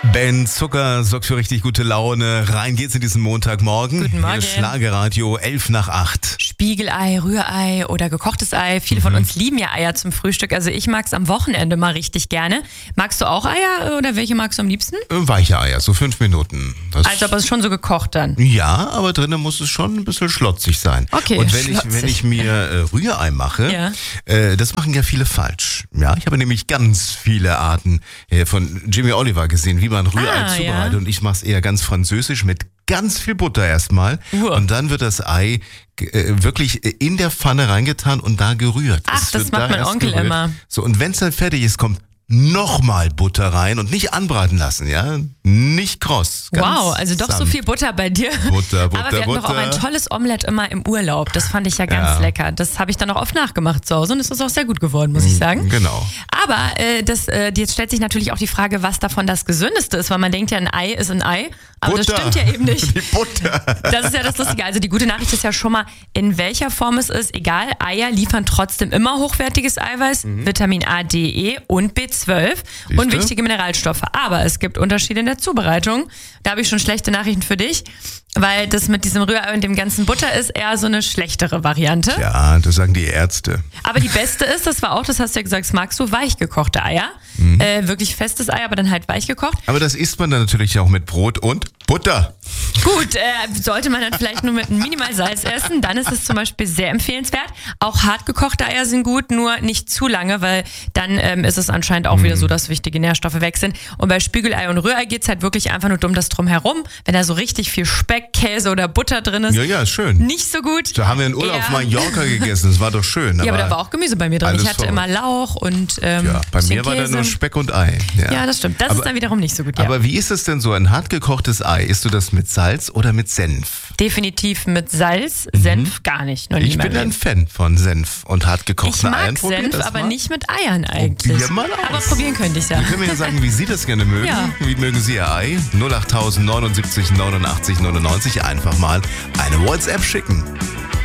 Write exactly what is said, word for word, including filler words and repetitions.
Ben Zucker sorgt für richtig gute Laune. Rein geht's in diesen Montagmorgen. Guten Morgen. Hier Schlagerradio elf nach acht. Spiegelei, Rührei oder gekochtes Ei. Viele mhm. von uns lieben ja Eier zum Frühstück. Also ich mag's am Wochenende mal richtig gerne. Magst du auch Eier oder welche magst du am liebsten? Weiche Eier, so fünf Minuten. Das also aber es ist schon so gekocht dann? Ja, aber drinnen muss es schon ein bisschen schlotzig sein. Okay, Und wenn ich, schlotzig. wenn ich mir äh, Rührei mache, Ja. äh, das machen ja viele falsch. Ja, ich habe nämlich ganz viele Arten äh, von Jamie Oliver gesehen, wie man Rührei Ah, zubereitet. ja. Und ich mache es eher ganz französisch mit ganz viel Butter erstmal. Uah. Und dann wird das Ei äh, wirklich in der Pfanne reingetan und da gerührt. Ach, Es das wird macht da mein erst Onkel gerührt. immer. So, und wenn es dann fertig ist, kommt nochmal Butter rein und nicht anbraten lassen, ja? Nicht kross. Ganz Wow, also doch so sanft. viel Butter bei dir. Butter, Butter, Aber wir hatten Butter. doch auch ein tolles Omelett immer im Urlaub. Das fand ich ja ganz Ja. lecker. Das habe ich dann auch oft nachgemacht zu Hause und es ist auch sehr gut geworden, muss ich sagen. Genau. Aber äh, das, äh, jetzt stellt sich natürlich auch die Frage, was davon das Gesündeste ist, weil man denkt ja, ein Ei ist ein Ei. Aber Butter. das stimmt ja eben nicht. Die Butter. Das ist ja das Lustige. Also die gute Nachricht ist ja schon mal, in welcher Form es ist, egal, Eier liefern trotzdem immer hochwertiges Eiweiß, Mhm. Vitamin A, D, E und B zwölf und Siehste? wichtige Mineralstoffe. Aber es gibt Unterschiede in der Zubereitung. Da habe ich schon schlechte Nachrichten für dich, weil das mit diesem Rührei und dem ganzen Butter ist eher so eine schlechtere Variante. Ja, das sagen die Ärzte. Aber die beste ist, das war auch, das hast du ja gesagt, das magst du, weich gekochte Eier. Mhm. Äh, wirklich festes Ei, aber dann halt weich gekocht. Aber das isst man dann natürlich auch mit Brot und Butter. Gut, äh, sollte man dann vielleicht nur mit minimal Salz essen, dann ist es zum Beispiel sehr empfehlenswert. Auch hart gekochte Eier sind gut, nur nicht zu lange, weil dann ähm, ist es anscheinend auch wieder so, dass wichtige Nährstoffe weg sind. Und bei Spiegelei und Rührei geht's halt wirklich einfach nur um das Drumherum. Wenn da so richtig viel Speck, Käse oder Butter drin ist, Ja, ja, ist schön. nicht so gut. Da haben wir in Urlaub auf Eher- Mallorca gegessen, das war doch schön. Ja, aber da war auch Gemüse bei mir drin. alles Ich hatte voll. immer Lauch und ähm, Ja, bei bisschen mir war da Käse. nur Speck und Ei. Ja, Ja, das stimmt. Das aber, ist dann wiederum nicht so gut. Ja. Aber wie ist es denn so, ein hart gekochtes Ei? Isst du das mit Salz oder mit Senf? Definitiv mit Salz, Senf gar nicht. Noch nie Ich in meinem bin ein Leben. Fan von Senf und hart Ich gekochten Eiern. mag Probiert Senf, das aber mal. nicht mit Eiern eigentlich. Probier mal aus. Aber probieren könnte ich ja. Sie können mir ja sagen, wie Sie das gerne mögen. Ja. Wie mögen Sie Ihr Ei? null acht neunundsiebzig neunundachtzig neunundneunzig. Einfach mal eine WhatsApp schicken.